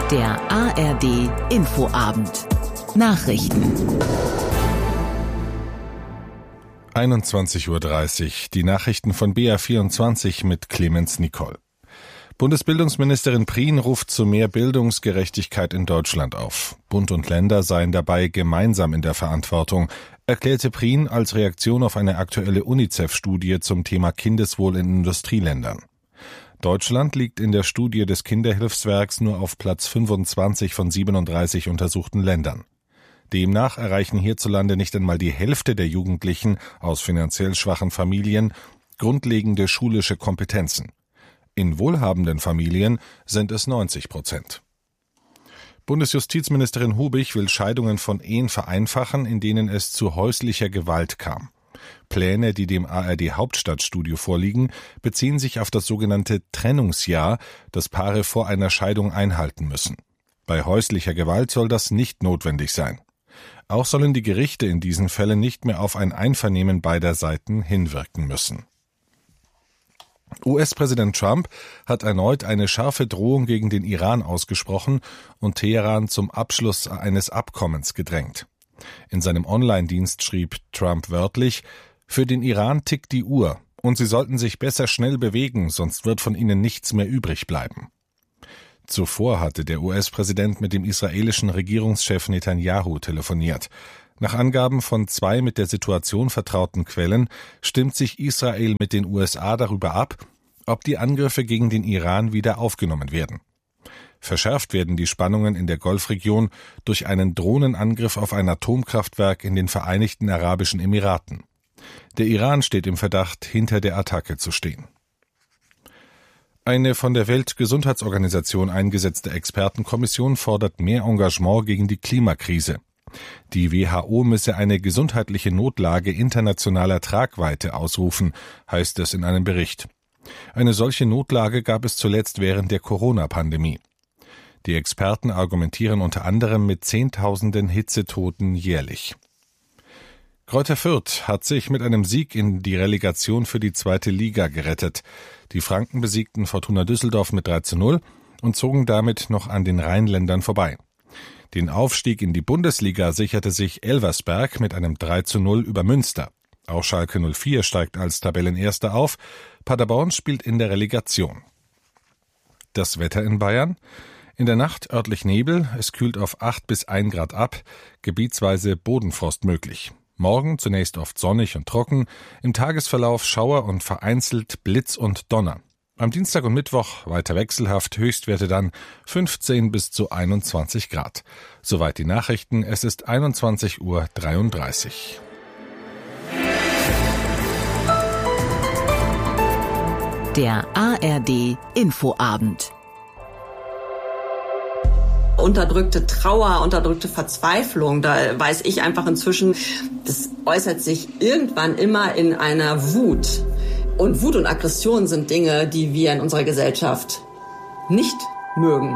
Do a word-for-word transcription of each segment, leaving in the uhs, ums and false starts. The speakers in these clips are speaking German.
Der A R D Infoabend. Nachrichten. einundzwanzig Uhr dreißig. Die Nachrichten von B R vierundzwanzig mit Clemens Nicol. Bundesbildungsministerin Prien ruft zu mehr Bildungsgerechtigkeit in Deutschland auf. Bund und Länder seien dabei gemeinsam in der Verantwortung, erklärte Prien als Reaktion auf eine aktuelle UNICEF-Studie zum Thema Kindeswohl in Industrieländern. Deutschland liegt in der Studie des Kinderhilfswerks nur auf Platz fünfundzwanzig von siebenunddreißig untersuchten Ländern. Demnach erreichen hierzulande nicht einmal die Hälfte der Jugendlichen aus finanziell schwachen Familien grundlegende schulische Kompetenzen. In wohlhabenden Familien sind es neunzig Prozent. Bundesjustizministerin Hubich will Scheidungen von Ehen vereinfachen, in denen es zu häuslicher Gewalt kam. Pläne, die dem A R D Hauptstadtstudio vorliegen, beziehen sich auf das sogenannte Trennungsjahr, das Paare vor einer Scheidung einhalten müssen. Bei häuslicher Gewalt soll das nicht notwendig sein. Auch sollen die Gerichte in diesen Fällen nicht mehr auf ein Einvernehmen beider Seiten hinwirken müssen. U S-Präsident Trump hat erneut eine scharfe Drohung gegen den Iran ausgesprochen und Teheran zum Abschluss eines Abkommens gedrängt. In seinem Online-Dienst schrieb Trump wörtlich: Für den Iran tickt die Uhr und sie sollten sich besser schnell bewegen, sonst wird von ihnen nichts mehr übrig bleiben. Zuvor hatte der U S-Präsident mit dem israelischen Regierungschef Netanyahu telefoniert. Nach Angaben von zwei mit der Situation vertrauten Quellen stimmt sich Israel mit den U S A darüber ab, ob die Angriffe gegen den Iran wieder aufgenommen werden. Verschärft werden die Spannungen in der Golfregion durch einen Drohnenangriff auf ein Atomkraftwerk in den Vereinigten Arabischen Emiraten. Der Iran steht im Verdacht, hinter der Attacke zu stehen. Eine von der Weltgesundheitsorganisation eingesetzte Expertenkommission fordert mehr Engagement gegen die Klimakrise. Die W H O müsse eine gesundheitliche Notlage internationaler Tragweite ausrufen, heißt es in einem Bericht. Eine solche Notlage gab es zuletzt während der Corona-Pandemie. Die Experten argumentieren unter anderem mit Zehntausenden Hitzetoten jährlich. Greuther Fürth hat sich mit einem Sieg in die Relegation für die zweite Liga gerettet. Die Franken besiegten Fortuna Düsseldorf mit drei zu null und zogen damit noch an den Rheinländern vorbei. Den Aufstieg in die Bundesliga sicherte sich Elversberg mit einem drei zu null über Münster. Auch Schalke null vier steigt als Tabellenerster auf. Paderborn spielt in der Relegation. Das Wetter in Bayern: In der Nacht örtlich Nebel, es kühlt auf acht bis ein Grad ab, gebietsweise Bodenfrost möglich. Morgen zunächst oft sonnig und trocken, im Tagesverlauf Schauer und vereinzelt Blitz und Donner. Am Dienstag und Mittwoch weiter wechselhaft, Höchstwerte dann fünfzehn bis zu einundzwanzig Grad. Soweit die Nachrichten, es ist einundzwanzig Uhr dreiunddreißig. Der A R D Infoabend. Unterdrückte Trauer, unterdrückte Verzweiflung, da weiß ich einfach inzwischen, das äußert sich irgendwann immer in einer Wut. Und Wut und Aggression sind Dinge, die wir in unserer Gesellschaft nicht mögen.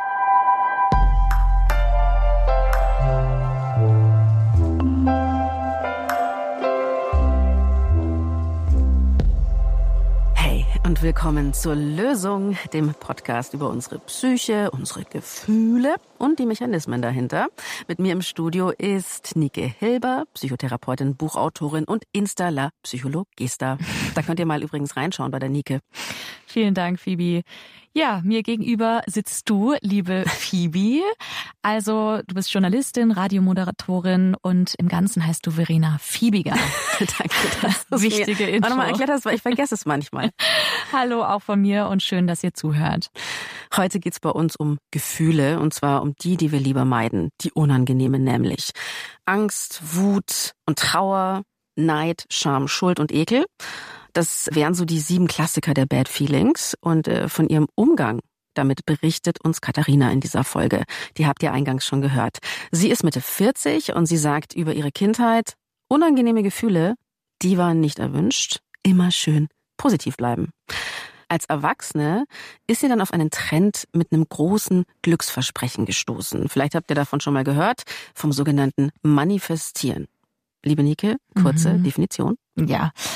Und willkommen zur Lösung, dem Podcast über unsere Psyche, unsere Gefühle und die Mechanismen dahinter. Mit mir im Studio ist Nike Hilber, Psychotherapeutin, Buchautorin und Insta-La Psychologista. Da könnt ihr mal übrigens reinschauen bei der Nike. Vielen Dank, Phoebe. Ja, mir gegenüber sitzt du, liebe Phoebe. Also, du bist Journalistin, Radiomoderatorin und im Ganzen heißt du Verena Fiebiger. Danke, das ist wichtige mir. Info. Warte mal, erklär das, weil ich vergesse es manchmal. Hallo auch von mir und schön, dass ihr zuhört. Heute geht's bei uns um Gefühle und zwar um die, die wir lieber meiden, die unangenehmen nämlich. Angst, Wut und Trauer, Neid, Scham, Schuld und Ekel. Das wären so die sieben Klassiker der Bad Feelings und äh, von ihrem Umgang damit berichtet uns Katharina in dieser Folge. Die habt ihr eingangs schon gehört. Sie ist Mitte vierzig und sie sagt über ihre Kindheit: Unangenehme Gefühle, die waren nicht erwünscht, immer schön positiv bleiben. Als Erwachsene ist sie dann auf einen Trend mit einem großen Glücksversprechen gestoßen. Vielleicht habt ihr davon schon mal gehört, vom sogenannten Manifestieren. Liebe Nike, kurze mhm. Definition. Ja,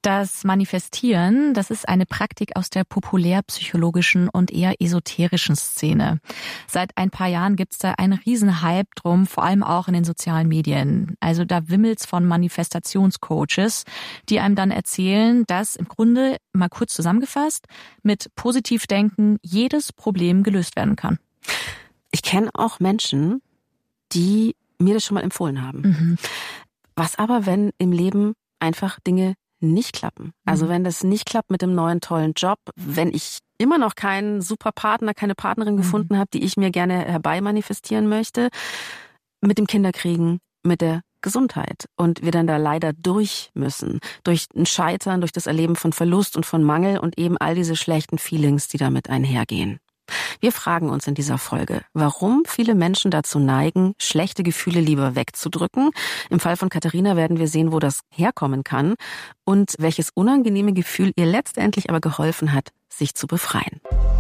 Das Manifestieren, das ist eine Praktik aus der populärpsychologischen und eher esoterischen Szene. Seit ein paar Jahren gibt's da einen riesen Hype drum, vor allem auch in den sozialen Medien. Also da wimmelt's von Manifestationscoaches, die einem dann erzählen, dass im Grunde, mal kurz zusammengefasst, mit Positivdenken jedes Problem gelöst werden kann. Ich kenne auch Menschen, die mir das schon mal empfohlen haben. Mhm. Was aber, wenn im Leben einfach Dinge nicht klappen? Also wenn das nicht klappt mit dem neuen tollen Job, wenn ich immer noch keinen super Partner, keine Partnerin mhm. gefunden habe, die ich mir gerne herbeimanifestieren möchte, mit dem Kinderkriegen, mit der Gesundheit und wir dann da leider durch müssen, durch ein Scheitern, durch das Erleben von Verlust und von Mangel und eben all diese schlechten Feelings, die damit einhergehen. Wir fragen uns in dieser Folge, warum viele Menschen dazu neigen, schlechte Gefühle lieber wegzudrücken. Im Fall von Katharina werden wir sehen, wo das herkommen kann und welches unangenehme Gefühl ihr letztendlich aber geholfen hat, sich zu befreien.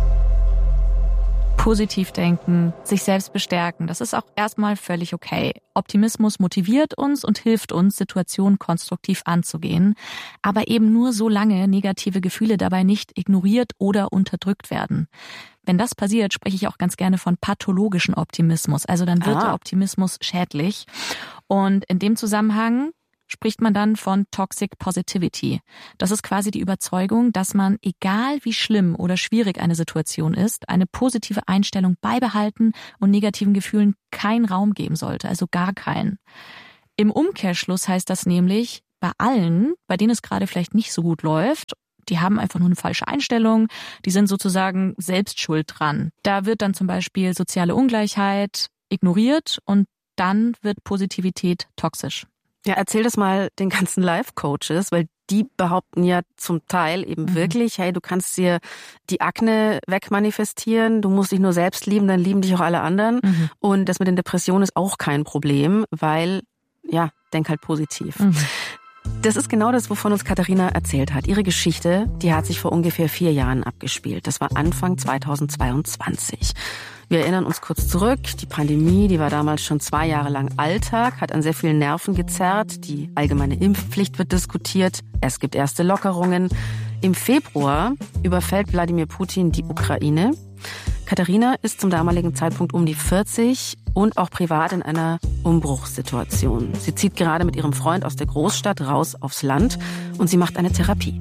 Positiv denken, sich selbst bestärken, das ist auch erstmal völlig okay. Optimismus motiviert uns und hilft uns, Situationen konstruktiv anzugehen, aber eben nur solange negative Gefühle dabei nicht ignoriert oder unterdrückt werden. Wenn das passiert, spreche ich auch ganz gerne von pathologischen Optimismus. Also dann wird ah. der Optimismus schädlich. Und in dem Zusammenhang spricht man dann von Toxic Positivity. Das ist quasi die Überzeugung, dass man, egal wie schlimm oder schwierig eine Situation ist, eine positive Einstellung beibehalten und negativen Gefühlen keinen Raum geben sollte, also gar keinen. Im Umkehrschluss heißt das nämlich, bei allen, bei denen es gerade vielleicht nicht so gut läuft, die haben einfach nur eine falsche Einstellung, die sind sozusagen selbst schuld dran. Da wird dann zum Beispiel soziale Ungleichheit ignoriert und dann wird Positivität toxisch. Ja, erzähl das mal den ganzen Life-Coaches, weil die behaupten ja zum Teil eben mhm. wirklich, hey, du kannst dir die Akne wegmanifestieren, du musst dich nur selbst lieben, dann lieben dich auch alle anderen. Mhm. Und das mit den Depressionen ist auch kein Problem, weil, ja, denk halt positiv. Mhm. Das ist genau das, wovon uns Katharina erzählt hat. Ihre Geschichte, die hat sich vor ungefähr vier Jahren abgespielt. Das war Anfang zweitausendzweiundzwanzig. Wir erinnern uns kurz zurück. Die Pandemie, die war damals schon zwei Jahre lang Alltag, hat an sehr vielen Nerven gezerrt. Die allgemeine Impfpflicht wird diskutiert. Es gibt erste Lockerungen. Im Februar überfällt Wladimir Putin die Ukraine. Katharina ist zum damaligen Zeitpunkt um die vierzig und auch privat in einer Umbruchssituation. Sie zieht gerade mit ihrem Freund aus der Großstadt raus aufs Land und sie macht eine Therapie.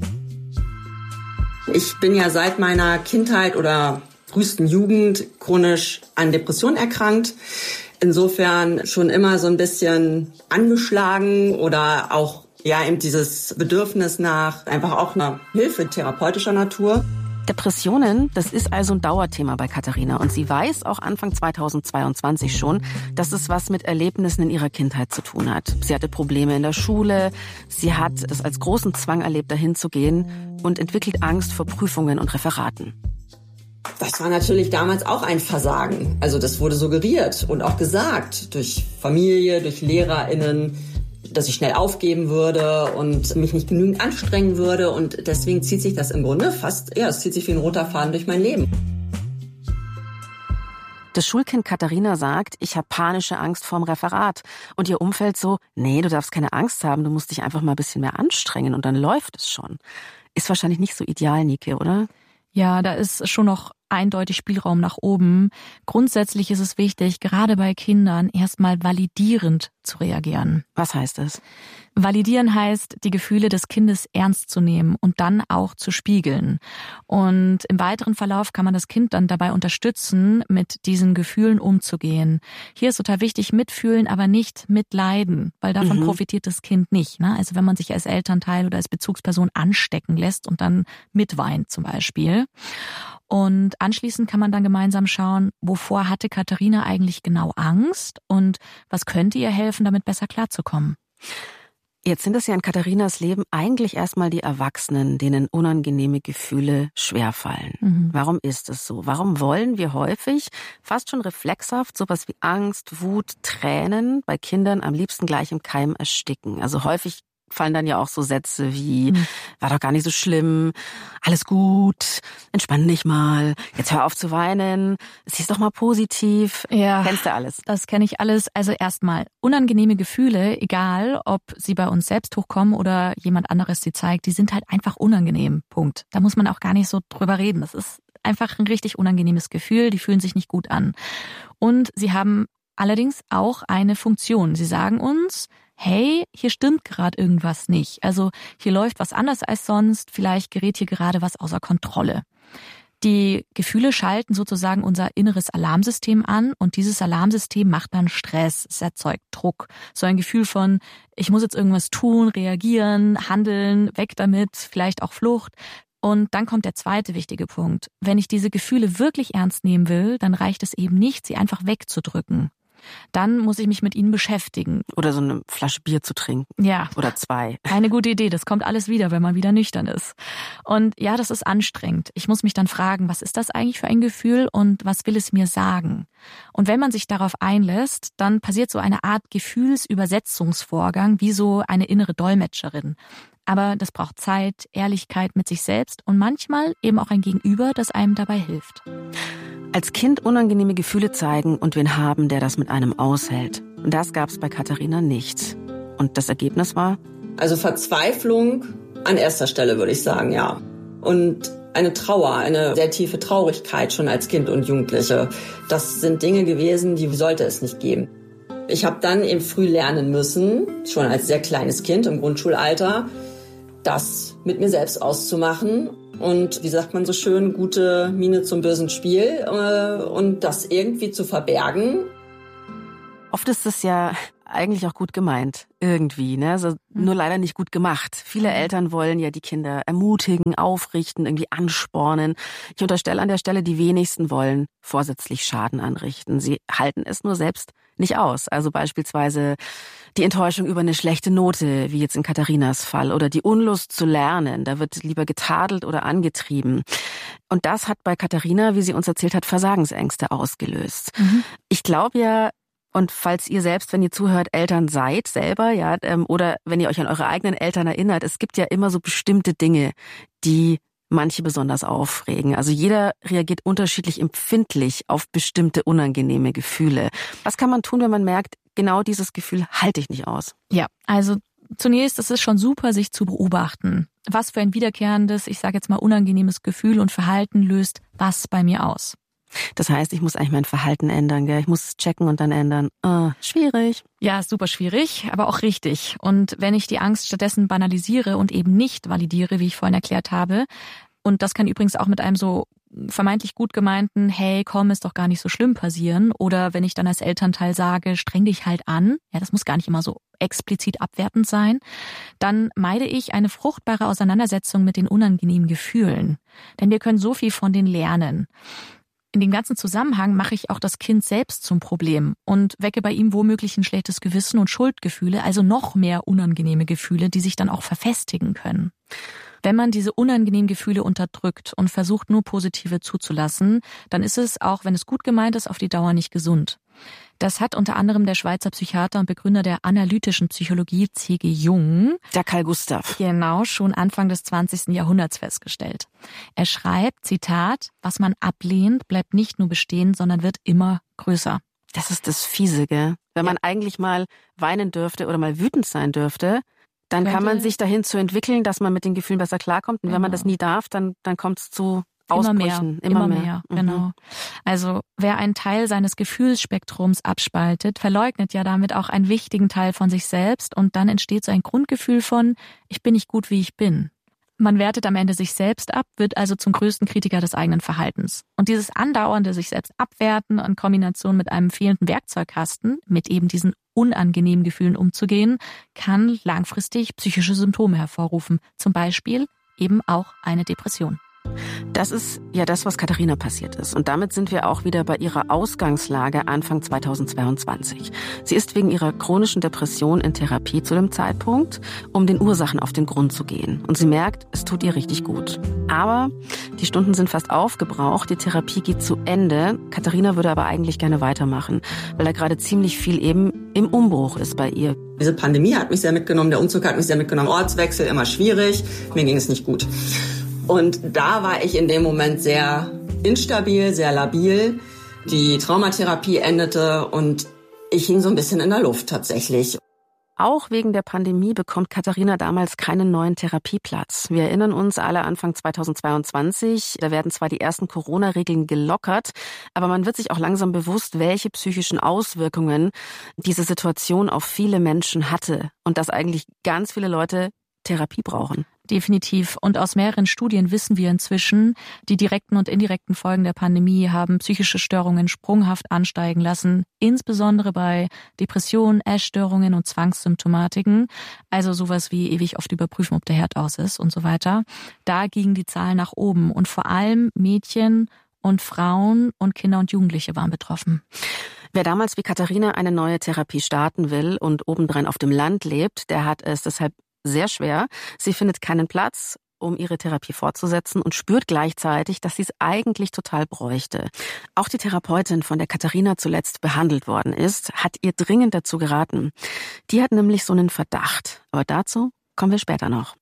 Ich bin ja seit meiner Kindheit oder frühesten Jugend chronisch an Depressionen erkrankt. Insofern schon immer so ein bisschen angeschlagen oder auch ja eben dieses Bedürfnis nach einfach auch einer Hilfe therapeutischer Natur. Depressionen, das ist also ein Dauerthema bei Katharina und sie weiß auch Anfang zweitausendzweiundzwanzig schon, dass es was mit Erlebnissen in ihrer Kindheit zu tun hat. Sie hatte Probleme in der Schule, sie hat es als großen Zwang erlebt, dahin zu gehen und entwickelt Angst vor Prüfungen und Referaten. Das war natürlich damals auch ein Versagen. Also das wurde suggeriert und auch gesagt durch Familie, durch LehrerInnen, dass ich schnell aufgeben würde und mich nicht genügend anstrengen würde. Und deswegen zieht sich das im Grunde fast, ja, es zieht sich wie ein roter Faden durch mein Leben. Das Schulkind Katharina sagt, ich habe panische Angst vorm Referat. Und ihr Umfeld so, nee, du darfst keine Angst haben, du musst dich einfach mal ein bisschen mehr anstrengen und dann läuft es schon. Ist wahrscheinlich nicht so ideal, Nike, oder? Ja, da ist schon noch eindeutig Spielraum nach oben. Grundsätzlich ist es wichtig, gerade bei Kindern erstmal validierend zu reagieren. Was heißt das? Validieren heißt, die Gefühle des Kindes ernst zu nehmen und dann auch zu spiegeln. Und im weiteren Verlauf kann man das Kind dann dabei unterstützen, mit diesen Gefühlen umzugehen. Hier ist total wichtig, mitfühlen, aber nicht mitleiden, weil davon mhm. profitiert das Kind nicht. Ne? Also wenn man sich als Elternteil oder als Bezugsperson anstecken lässt und dann mitweint zum Beispiel. Und anschließend kann man dann gemeinsam schauen, wovor hatte Katharina eigentlich genau Angst und was könnte ihr helfen, damit besser klarzukommen. Jetzt sind es ja in Katharinas Leben eigentlich erstmal die Erwachsenen, denen unangenehme Gefühle schwerfallen. Mhm. Warum ist es so? Warum wollen wir häufig, fast schon reflexhaft, sowas wie Angst, Wut, Tränen bei Kindern am liebsten gleich im Keim ersticken? Also häufig fallen dann ja auch so Sätze wie, mhm. war doch gar nicht so schlimm, alles gut, entspann dich mal, jetzt hör auf zu weinen, sieh's doch mal positiv. Ja, kennst du alles? Das kenne ich alles. Also erstmal, unangenehme Gefühle, egal ob sie bei uns selbst hochkommen oder jemand anderes sie zeigt, die sind halt einfach unangenehm, Punkt. Da muss man auch gar nicht so drüber reden. Das ist einfach ein richtig unangenehmes Gefühl, die fühlen sich nicht gut an. Und sie haben allerdings auch eine Funktion. Sie sagen uns, hey, hier stimmt gerade irgendwas nicht. Also hier läuft was anders als sonst, vielleicht gerät hier gerade was außer Kontrolle. Die Gefühle schalten sozusagen unser inneres Alarmsystem an und dieses Alarmsystem macht dann Stress, es erzeugt Druck. So ein Gefühl von, ich muss jetzt irgendwas tun, reagieren, handeln, weg damit, vielleicht auch Flucht. Und dann kommt der zweite wichtige Punkt. Wenn ich diese Gefühle wirklich ernst nehmen will, dann reicht es eben nicht, sie einfach wegzudrücken. Dann muss ich mich mit ihnen beschäftigen. Oder so eine Flasche Bier zu trinken. Ja. Oder zwei. Eine gute Idee. Das kommt alles wieder, wenn man wieder nüchtern ist. Und ja, das ist anstrengend. Ich muss mich dann fragen, was ist das eigentlich für ein Gefühl und was will es mir sagen? Und wenn man sich darauf einlässt, dann passiert so eine Art Gefühlsübersetzungsvorgang, wie so eine innere Dolmetscherin. Aber das braucht Zeit, Ehrlichkeit mit sich selbst und manchmal eben auch ein Gegenüber, das einem dabei hilft. Als Kind unangenehme Gefühle zeigen und wen haben, der das mit einem aushält. Und das gab es bei Katharina nicht. Und das Ergebnis war? Also Verzweiflung an erster Stelle, würde ich sagen, ja. Und eine Trauer, eine sehr tiefe Traurigkeit schon als Kind und Jugendliche. Das sind Dinge gewesen, die sollte es nicht geben. Ich habe dann eben früh lernen müssen, schon als sehr kleines Kind im Grundschulalter, das mit mir selbst auszumachen. Und wie sagt man so schön, gute Miene zum bösen Spiel äh, und das irgendwie zu verbergen. Oft ist das ja eigentlich auch gut gemeint, irgendwie, ne? Also nur leider nicht gut gemacht. Viele Eltern wollen ja die Kinder ermutigen, aufrichten, irgendwie anspornen. Ich unterstelle an der Stelle, die wenigsten wollen vorsätzlich Schaden anrichten. Sie halten es nur selbst nicht aus. Also beispielsweise die Enttäuschung über eine schlechte Note, wie jetzt in Katharinas Fall, oder die Unlust zu lernen. Da wird lieber getadelt oder angetrieben. Und das hat bei Katharina, wie sie uns erzählt hat, Versagensängste ausgelöst. Mhm. Ich glaube ja, und falls ihr selbst, wenn ihr zuhört, Eltern seid selber, ja, oder wenn ihr euch an eure eigenen Eltern erinnert, es gibt ja immer so bestimmte Dinge, die manche besonders aufregen. Also jeder reagiert unterschiedlich empfindlich auf bestimmte unangenehme Gefühle. Was kann man tun, wenn man merkt, genau dieses Gefühl halte ich nicht aus? Ja, also zunächst ist es schon super, sich zu beobachten. Was für ein wiederkehrendes, ich sage jetzt mal unangenehmes Gefühl und Verhalten löst was bei mir aus? Das heißt, ich muss eigentlich mein Verhalten ändern, gell? Ich muss es checken und dann ändern. Oh, schwierig. Ja, super schwierig, aber auch richtig. Und wenn ich die Angst stattdessen banalisiere und eben nicht validiere, wie ich vorhin erklärt habe, und das kann übrigens auch mit einem so vermeintlich gut gemeinten, hey, komm, ist doch gar nicht so schlimm passieren. Oder wenn ich dann als Elternteil sage, streng dich halt an, ja, das muss gar nicht immer so explizit abwertend sein, dann meide ich eine fruchtbare Auseinandersetzung mit den unangenehmen Gefühlen. Denn wir können so viel von denen lernen. In dem ganzen Zusammenhang mache ich auch das Kind selbst zum Problem und wecke bei ihm womöglich ein schlechtes Gewissen und Schuldgefühle, also noch mehr unangenehme Gefühle, die sich dann auch verfestigen können. Wenn man diese unangenehmen Gefühle unterdrückt und versucht, nur positive zuzulassen, dann ist es, auch wenn es gut gemeint ist, auf die Dauer nicht gesund. Das hat unter anderem der Schweizer Psychiater und Begründer der analytischen Psychologie C G Jung, der Carl Gustav, genau, schon Anfang des zwanzigsten Jahrhunderts festgestellt. Er schreibt, Zitat, was man ablehnt, bleibt nicht nur bestehen, sondern wird immer größer. Das ist das Fiese, gell? Wenn ja. man eigentlich mal weinen dürfte oder mal wütend sein dürfte, dann kann man sich dahin zu entwickeln, dass man mit den Gefühlen besser klarkommt. Und genau. wenn man das nie darf, dann, dann kommt es zu Ausbrüchen. Immer mehr, immer, mehr, mehr mhm. genau. Also wer einen Teil seines Gefühlsspektrums abspaltet, verleugnet ja damit auch einen wichtigen Teil von sich selbst und dann entsteht so ein Grundgefühl von, ich bin nicht gut, wie ich bin. Man wertet am Ende sich selbst ab, wird also zum größten Kritiker des eigenen Verhaltens. Und dieses andauernde sich selbst abwerten in Kombination mit einem fehlenden Werkzeugkasten, mit eben diesen unangenehmen Gefühlen umzugehen, kann langfristig psychische Symptome hervorrufen. Zum Beispiel eben auch eine Depression. Das ist ja das, was Katharina passiert ist. Und damit sind wir auch wieder bei ihrer Ausgangslage Anfang zweitausendzweiundzwanzig. Sie ist wegen ihrer chronischen Depression in Therapie zu dem Zeitpunkt, um den Ursachen auf den Grund zu gehen. Und sie merkt, es tut ihr richtig gut. Aber die Stunden sind fast aufgebraucht, die Therapie geht zu Ende. Katharina würde aber eigentlich gerne weitermachen, weil da gerade ziemlich viel eben im Umbruch ist bei ihr. Diese Pandemie hat mich sehr mitgenommen, der Umzug hat mich sehr mitgenommen, Ortswechsel, immer schwierig, mir ging es nicht gut. Und da war ich in dem Moment sehr instabil, sehr labil. Die Traumatherapie endete und ich hing so ein bisschen in der Luft tatsächlich. Auch wegen der Pandemie bekommt Katharina damals keinen neuen Therapieplatz. Wir erinnern uns alle Anfang zweitausendzweiundzwanzig, da werden zwar die ersten Corona-Regeln gelockert, aber man wird sich auch langsam bewusst, welche psychischen Auswirkungen diese Situation auf viele Menschen hatte und dass eigentlich ganz viele Leute Therapie brauchen. Definitiv. Und aus mehreren Studien wissen wir inzwischen, die direkten und indirekten Folgen der Pandemie haben psychische Störungen sprunghaft ansteigen lassen, insbesondere bei Depressionen, Essstörungen und Zwangssymptomatiken, also sowas wie ewig oft überprüfen, ob der Herd aus ist und so weiter. Da gingen die Zahlen nach oben und vor allem Mädchen und Frauen und Kinder und Jugendliche waren betroffen. Wer damals wie Katharina eine neue Therapie starten will und obendrein auf dem Land lebt, der hat es deshalb sehr schwer. Sie findet keinen Platz, um ihre Therapie fortzusetzen und spürt gleichzeitig, dass sie es eigentlich total bräuchte. Auch die Therapeutin, von der Katharina zuletzt behandelt worden ist, hat ihr dringend dazu geraten. Die hat nämlich so einen Verdacht. Aber dazu kommen wir später noch.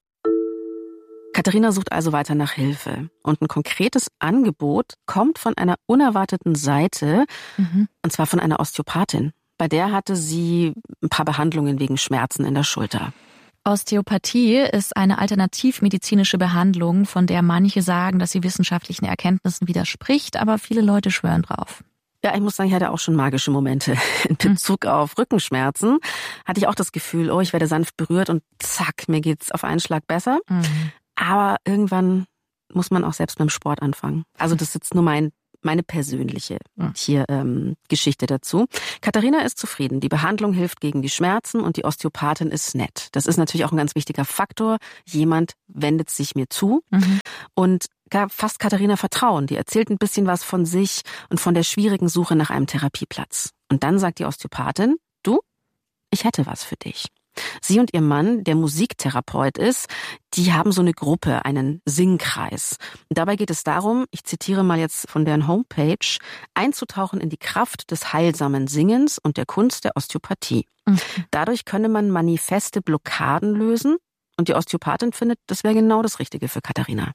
Katharina sucht also weiter nach Hilfe. Und ein konkretes Angebot kommt von einer unerwarteten Seite, mhm. und zwar von einer Osteopathin. Bei der hatte sie ein paar Behandlungen wegen Schmerzen in der Schulter. Osteopathie ist eine alternativmedizinische Behandlung, von der manche sagen, dass sie wissenschaftlichen Erkenntnissen widerspricht, aber viele Leute schwören drauf. Ja, ich muss sagen, ich hatte auch schon magische Momente in Bezug auf Rückenschmerzen. Hatte ich auch das Gefühl, oh, ich werde sanft berührt und zack, mir geht's auf einen Schlag besser. Mhm. Aber irgendwann muss man auch selbst mit dem Sport anfangen. Also das ist jetzt nur mein meine persönliche hier ähm, Geschichte dazu. Katharina ist zufrieden. Die Behandlung hilft gegen die Schmerzen und die Osteopathin ist nett. Das ist natürlich auch ein ganz wichtiger Faktor. Jemand wendet sich mir zu mhm. und fasst Katharina Vertrauen. Die erzählt ein bisschen was von sich und von der schwierigen Suche nach einem Therapieplatz. Und dann sagt die Osteopathin, du, ich hätte was für dich. Sie und ihr Mann, der Musiktherapeut ist, die haben so eine Gruppe, einen Singkreis. Und dabei geht es darum, ich zitiere mal jetzt von deren Homepage, einzutauchen in die Kraft des heilsamen Singens und der Kunst der Osteopathie. Mhm. Dadurch könne man manifeste Blockaden lösen und die Osteopathin findet, das wäre genau das Richtige für Katharina.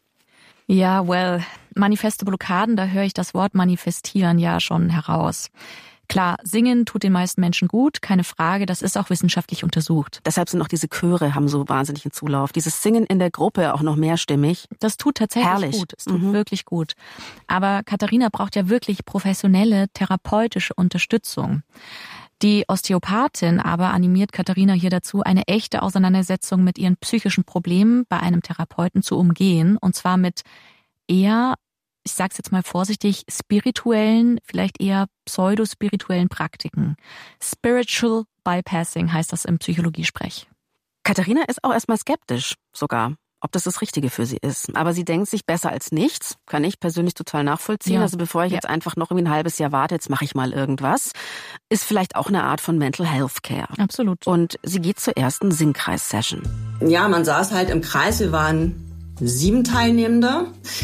Ja, well, manifeste Blockaden, da höre ich das Wort manifestieren ja schon heraus. Klar, singen tut den meisten Menschen gut, keine Frage, das ist auch wissenschaftlich untersucht. Deshalb sind auch diese Chöre, haben so wahnsinnigen Zulauf. Dieses Singen in der Gruppe auch noch mehrstimmig. Das tut tatsächlich Herrlich. gut, es tut mhm. wirklich gut. Aber Katharina braucht ja wirklich professionelle, therapeutische Unterstützung. Die Osteopathin aber animiert Katharina hier dazu, eine echte Auseinandersetzung mit ihren psychischen Problemen bei einem Therapeuten zu umgehen. Und zwar mit eher, ich sag's jetzt mal vorsichtig, spirituellen, vielleicht eher pseudospirituellen Praktiken. Spiritual Bypassing heißt das im Psychologiesprech. Katharina ist auch erstmal skeptisch sogar, ob das das Richtige für sie ist. Aber sie denkt sich, besser als nichts, kann ich persönlich total nachvollziehen. Ja. Also bevor ich ja. jetzt einfach noch irgendwie ein halbes Jahr warte, jetzt mache ich mal irgendwas, ist vielleicht auch eine Art von Mental Health Care. Absolut. Und sie geht zur ersten Singkreis-Session. Ja, man saß halt im Kreis, wir waren sieben Teilnehmende.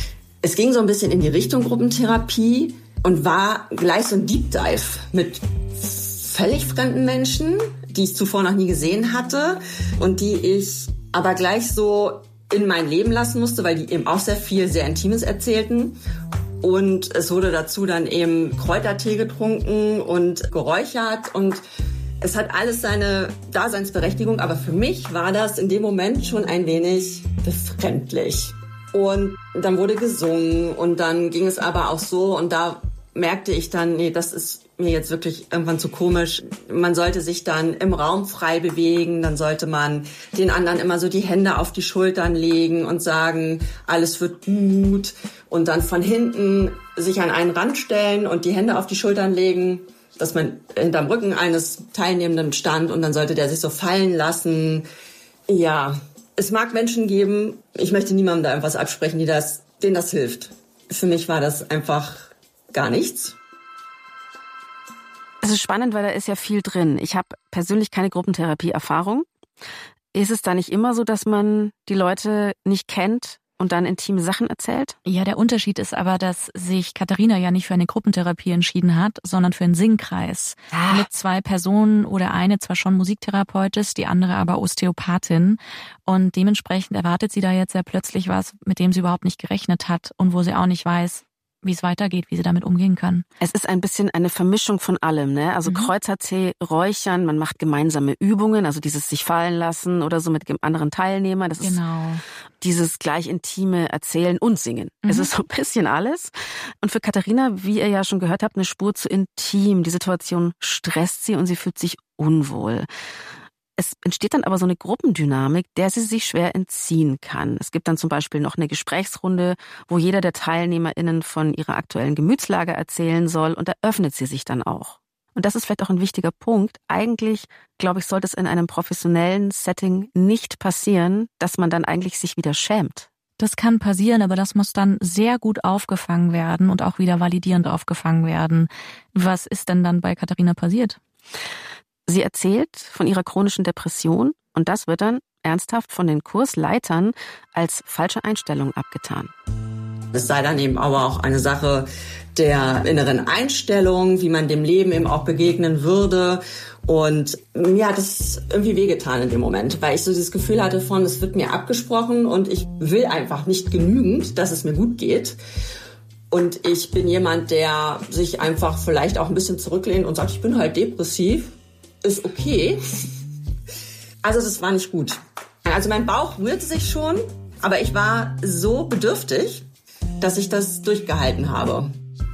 Es ging so ein bisschen in die Richtung Gruppentherapie und war gleich so ein Deep Dive mit völlig fremden Menschen, die ich zuvor noch nie gesehen hatte und die ich aber gleich so in mein Leben lassen musste, weil die eben auch sehr viel, sehr Intimes erzählten. Und es wurde dazu dann eben Kräutertee getrunken und geräuchert und es hat alles seine Daseinsberechtigung, aber für mich war das in dem Moment schon ein wenig befremdlich. Und dann wurde gesungen und dann ging es aber auch so und da merkte ich dann, nee, das ist mir jetzt wirklich irgendwann zu komisch. Man sollte sich dann im Raum frei bewegen, dann sollte man den anderen immer so die Hände auf die Schultern legen und sagen, alles wird gut und dann von hinten sich an einen Rand stellen und die Hände auf die Schultern legen, dass man hinterm Rücken eines Teilnehmenden stand und dann sollte der sich so fallen lassen. Ja, es mag Menschen geben, ich möchte niemandem da irgendwas absprechen, die das, denen das hilft. Für mich war das einfach gar nichts. Es ist spannend, weil da ist ja viel drin. Ich habe persönlich keine Gruppentherapie-Erfahrung. Ist es da nicht immer so, dass man die Leute nicht kennt und dann intime Sachen erzählt? Ja, der Unterschied ist aber, dass sich Katharina ja nicht für eine Gruppentherapie entschieden hat, sondern für einen Singkreis. Ah. Mit zwei Personen oder eine zwar schon Musiktherapeutin, die andere aber Osteopathin. Und dementsprechend erwartet sie da jetzt ja plötzlich was, mit dem sie überhaupt nicht gerechnet hat und wo sie auch nicht weiß, wie es weitergeht, wie sie damit umgehen kann. Es ist ein bisschen eine Vermischung von allem, ne? Also mhm. Kräutertee, Räuchern, man macht gemeinsame Übungen, also dieses sich fallen lassen oder so mit anderen Teilnehmern. Das genau. ist dieses gleich intime Erzählen und Singen. Mhm. Es ist so ein bisschen alles. Und für Katharina, wie ihr ja schon gehört habt, eine Spur zu intim. Die Situation stresst sie und sie fühlt sich unwohl. Es entsteht dann aber so eine Gruppendynamik, der sie sich schwer entziehen kann. Es gibt dann zum Beispiel noch eine Gesprächsrunde, wo jeder der TeilnehmerInnen von ihrer aktuellen Gemütslage erzählen soll, und da öffnet sie sich dann auch. Und das ist vielleicht auch ein wichtiger Punkt. Eigentlich, glaube ich, sollte es in einem professionellen Setting nicht passieren, dass man dann eigentlich sich wieder schämt. Das kann passieren, aber das muss dann sehr gut aufgefangen werden und auch wieder validierend aufgefangen werden. Was ist denn dann bei Katharina passiert? Sie erzählt von ihrer chronischen Depression und das wird dann ernsthaft von den Kursleitern als falsche Einstellung abgetan. Es sei dann eben aber auch eine Sache der inneren Einstellung, wie man dem Leben eben auch begegnen würde. Und mir hat es irgendwie wehgetan in dem Moment, weil ich so dieses Gefühl hatte von, es wird mir abgesprochen und ich will einfach nicht genügend, dass es mir gut geht. Und ich bin jemand, der sich einfach vielleicht auch ein bisschen zurücklehnt und sagt, ich bin halt depressiv. Ist okay. Also das war nicht gut. Also mein Bauch rührte sich schon, aber ich war so bedürftig, dass ich das durchgehalten habe.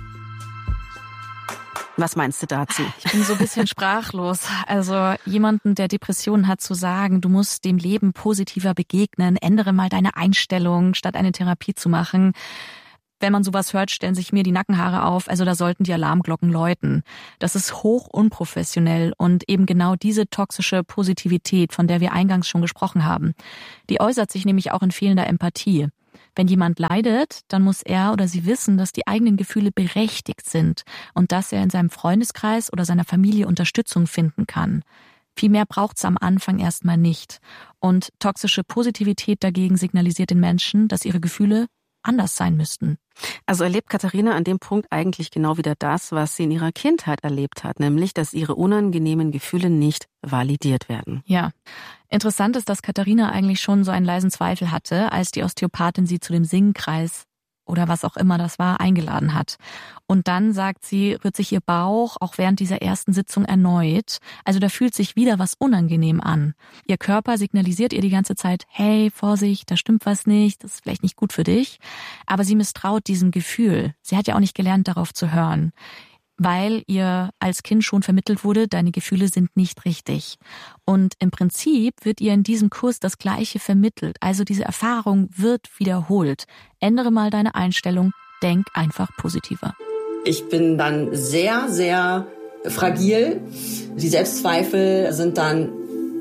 Was meinst du dazu? Ich bin so ein bisschen sprachlos. Also jemanden, der Depressionen hat, zu sagen, du musst dem Leben positiver begegnen, ändere mal deine Einstellung, statt eine Therapie zu machen. Wenn man sowas hört, stellen sich mir die Nackenhaare auf. Also da sollten die Alarmglocken läuten. Das ist hoch unprofessionell und eben genau diese toxische Positivität, von der wir eingangs schon gesprochen haben, die äußert sich nämlich auch in fehlender Empathie. Wenn jemand leidet, dann muss er oder sie wissen, dass die eigenen Gefühle berechtigt sind und dass er in seinem Freundeskreis oder seiner Familie Unterstützung finden kann. Viel mehr braucht's am Anfang erstmal nicht. Und toxische Positivität dagegen signalisiert den Menschen, dass ihre Gefühle anders sein müssten. Also erlebt Katharina an dem Punkt eigentlich genau wieder das, was sie in ihrer Kindheit erlebt hat, nämlich, dass ihre unangenehmen Gefühle nicht validiert werden. Ja. Interessant ist, dass Katharina eigentlich schon so einen leisen Zweifel hatte, als die Osteopathin sie zu dem Singkreis oder was auch immer das war, eingeladen hat. Und dann, sagt sie, rührt sich ihr Bauch auch während dieser ersten Sitzung erneut. Also da fühlt sich wieder was unangenehm an. Ihr Körper signalisiert ihr die ganze Zeit, hey, Vorsicht, da stimmt was nicht, das ist vielleicht nicht gut für dich. Aber sie misstraut diesem Gefühl. Sie hat ja auch nicht gelernt, darauf zu hören, weil ihr als Kind schon vermittelt wurde, deine Gefühle sind nicht richtig. Und im Prinzip wird ihr in diesem Kurs das Gleiche vermittelt. Also diese Erfahrung wird wiederholt. Ändere mal deine Einstellung, denk einfach positiver. Ich bin dann sehr, sehr fragil. Die Selbstzweifel sind dann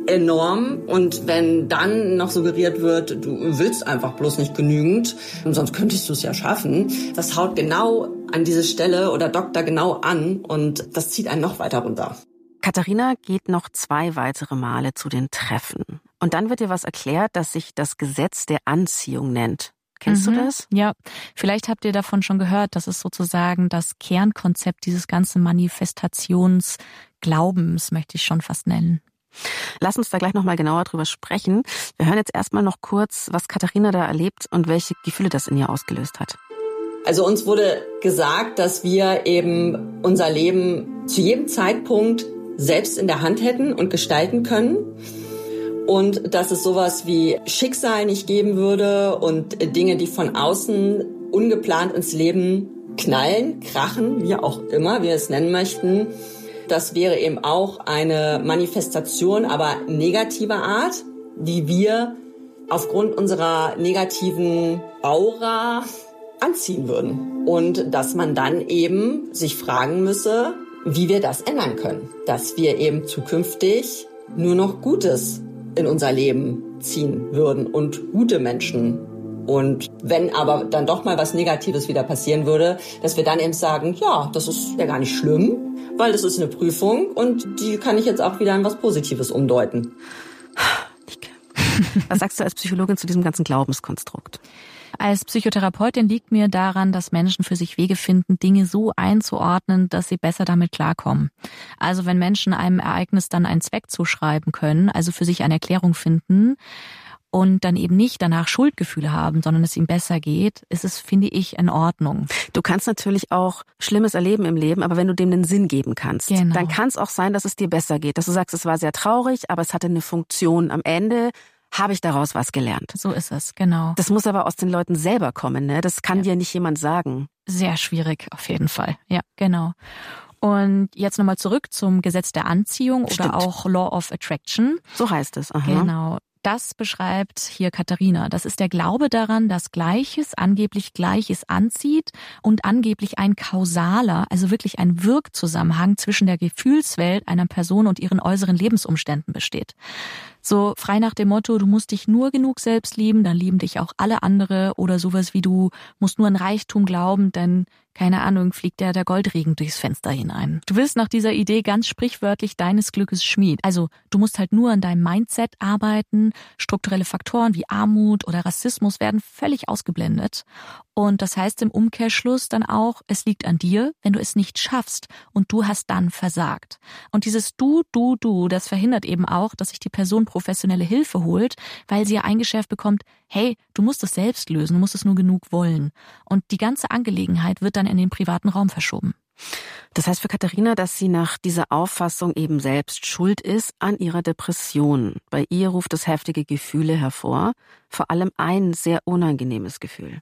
enorm. Und wenn dann noch suggeriert wird, du willst einfach bloß nicht genügend, sonst könntest du es ja schaffen, das haut genau an diese Stelle oder dockt da genau an und das zieht einen noch weiter runter. Katharina geht noch zwei weitere Male zu den Treffen. Und dann wird ihr was erklärt, das sich das Gesetz der Anziehung nennt. Kennst mhm. du das? Ja, vielleicht habt ihr davon schon gehört. Das ist sozusagen das Kernkonzept dieses ganzen Manifestationsglaubens, möchte ich schon fast nennen. Lass uns da gleich nochmal genauer drüber sprechen. Wir hören jetzt erstmal noch kurz, was Katharina da erlebt und welche Gefühle das in ihr ausgelöst hat. Also uns wurde gesagt, dass wir eben unser Leben zu jedem Zeitpunkt selbst in der Hand hätten und gestalten können. Und dass es sowas wie Schicksal nicht geben würde und Dinge, die von außen ungeplant ins Leben knallen, krachen, wie auch immer wir es nennen möchten. Das wäre eben auch eine Manifestation, aber negativer Art, die wir aufgrund unserer negativen Aura anziehen würden. Und dass man dann eben sich fragen müsse, wie wir das ändern können. Dass wir eben zukünftig nur noch Gutes in unser Leben ziehen würden und gute Menschen. Und wenn aber dann doch mal was Negatives wieder passieren würde, dass wir dann eben sagen, ja, das ist ja gar nicht schlimm, weil das ist eine Prüfung und die kann ich jetzt auch wieder in was Positives umdeuten. Was sagst du als Psychologin zu diesem ganzen Glaubenskonstrukt? Als Psychotherapeutin liegt mir daran, dass Menschen für sich Wege finden, Dinge so einzuordnen, dass sie besser damit klarkommen. Also wenn Menschen einem Ereignis dann einen Zweck zuschreiben können, also für sich eine Erklärung finden und dann eben nicht danach Schuldgefühle haben, sondern es ihm besser geht, ist es, finde ich, in Ordnung. Du kannst natürlich auch Schlimmes erleben im Leben, aber wenn du dem den Sinn geben kannst, genau. dann kann es auch sein, dass es dir besser geht. Dass du sagst, es war sehr traurig, aber es hatte eine Funktion. Am Ende habe ich daraus was gelernt. So ist es, genau. Das muss aber aus den Leuten selber kommen, ne? Das kann ja. dir nicht jemand sagen. Sehr schwierig, auf jeden Fall. Ja, genau. Und jetzt nochmal zurück zum Gesetz der Anziehung Stimmt. oder auch Law of Attraction. So heißt es. Aha. Genau. Das beschreibt hier Katharina. Das ist der Glaube daran, dass Gleiches angeblich Gleiches anzieht und angeblich ein kausaler, also wirklich ein Wirkzusammenhang zwischen der Gefühlswelt einer Person und ihren äußeren Lebensumständen besteht. So frei nach dem Motto, du musst dich nur genug selbst lieben, dann lieben dich auch alle andere, oder sowas wie du musst nur an Reichtum glauben, denn keine Ahnung, fliegt der der Goldregen durchs Fenster hinein. Du wirst nach dieser Idee ganz sprichwörtlich deines Glückes Schmied. Also du musst halt nur an deinem Mindset arbeiten, strukturelle Faktoren wie Armut oder Rassismus werden völlig ausgeblendet. Und das heißt im Umkehrschluss dann auch, es liegt an dir, wenn du es nicht schaffst und du hast dann versagt. Und dieses Du, Du, Du, das verhindert eben auch, dass sich die Person professionelle Hilfe holt, weil sie ja eingeschärft bekommt, hey, du musst es selbst lösen, du musst es nur genug wollen. Und die ganze Angelegenheit wird dann in den privaten Raum verschoben. Das heißt für Katharina, dass sie nach dieser Auffassung eben selbst schuld ist an ihrer Depression. Bei ihr ruft es heftige Gefühle hervor, vor allem ein sehr unangenehmes Gefühl.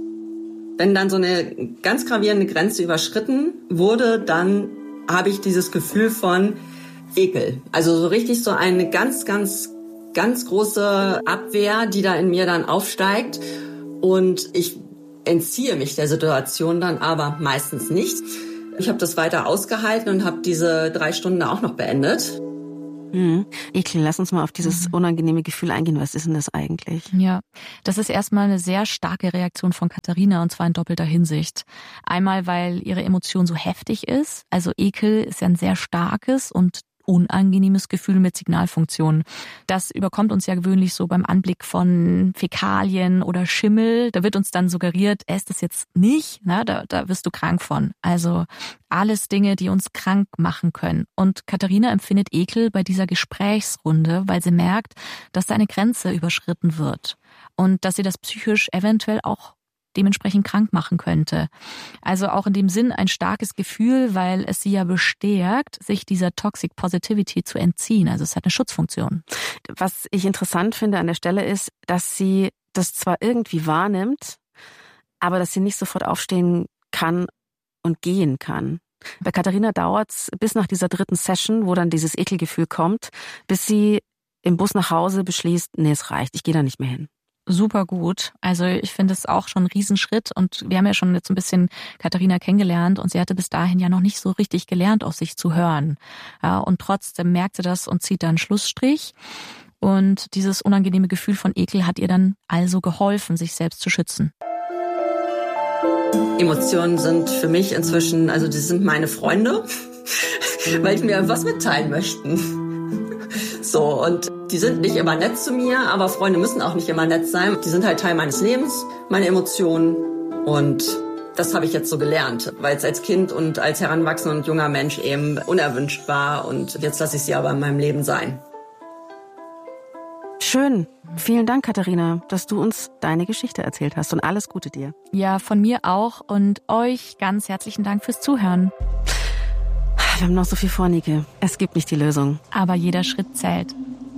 Wenn dann so eine ganz gravierende Grenze überschritten wurde, dann habe ich dieses Gefühl von Ekel. Also so richtig so eine ganz, ganz, ganz große Abwehr, die da in mir dann aufsteigt. Und ich entziehe mich der Situation dann aber meistens nicht. Ich habe das weiter ausgehalten und habe diese drei Stunden auch noch beendet. Mhm. Ekel, lass uns mal auf dieses unangenehme Gefühl eingehen. Was ist denn das eigentlich? Ja, das ist erstmal eine sehr starke Reaktion von Katharina, und zwar in doppelter Hinsicht. Einmal, weil ihre Emotion so heftig ist. Also Ekel ist ja ein sehr starkes und unangenehmes Gefühl mit Signalfunktion. Das überkommt uns ja gewöhnlich so beim Anblick von Fäkalien oder Schimmel. Da wird uns dann suggeriert, esst das jetzt nicht, na, da, da wirst du krank von. Also alles Dinge, die uns krank machen können. Und Katharina empfindet Ekel bei dieser Gesprächsrunde, weil sie merkt, dass da eine Grenze überschritten wird und dass sie das psychisch eventuell auch dementsprechend krank machen könnte. Also auch in dem Sinn ein starkes Gefühl, weil es sie ja bestärkt, sich dieser Toxic Positivity zu entziehen. Also es hat eine Schutzfunktion. Was ich interessant finde an der Stelle ist, dass sie das zwar irgendwie wahrnimmt, aber dass sie nicht sofort aufstehen kann und gehen kann. Bei Katharina dauert es bis nach dieser dritten Session, wo dann dieses Ekelgefühl kommt, bis sie im Bus nach Hause beschließt, nee, es reicht, ich gehe da nicht mehr hin. Super gut. Also ich finde es auch schon ein Riesenschritt, und wir haben ja schon jetzt ein bisschen Katharina kennengelernt und sie hatte bis dahin ja noch nicht so richtig gelernt, auf sich zu hören. Ja, und trotzdem merkt sie das und zieht da einen Schlussstrich. Und dieses unangenehme Gefühl von Ekel hat ihr dann also geholfen, sich selbst zu schützen. Emotionen sind für mich inzwischen, also die sind meine Freunde, weil die mir was mitteilen möchten. So, und die sind nicht immer nett zu mir, aber Freunde müssen auch nicht immer nett sein. Die sind halt Teil meines Lebens, meine Emotionen, und das habe ich jetzt so gelernt, weil es als Kind und als heranwachsender und junger Mensch eben unerwünscht war, und jetzt lasse ich sie aber in meinem Leben sein. Schön. Vielen Dank, Katharina, dass du uns deine Geschichte erzählt hast, und alles Gute dir. Ja, von mir auch, und euch ganz herzlichen Dank fürs Zuhören. Wir haben noch so viel vor, Nike. Es gibt nicht die Lösung. Aber jeder Schritt zählt.